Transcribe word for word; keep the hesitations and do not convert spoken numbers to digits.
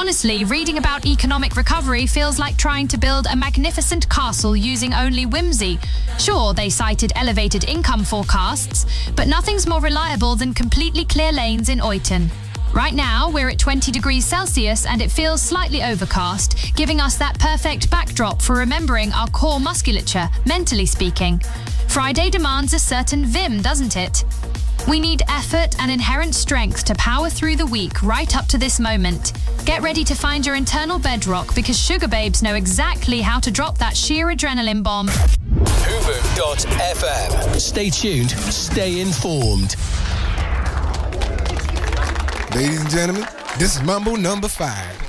Honestly, reading about economic recovery feels like trying to build a magnificent castle using only whimsy. Sure, they cited elevated income forecasts, but nothing's more reliable than completely clear lanes in Oyton. Right now, we're at twenty degrees Celsius and it feels slightly overcast, giving us that perfect backdrop for remembering our core musculature, mentally speaking. Friday demands a certain vim, doesn't it? We need effort and inherent strength to power through the week right up to this moment. Get ready to find your internal bedrock because Sugar Babes know exactly how to drop that sheer adrenaline bomb. Hoover dot f m. Stay tuned, stay informed. Ladies and gentlemen, this is Mambo number five.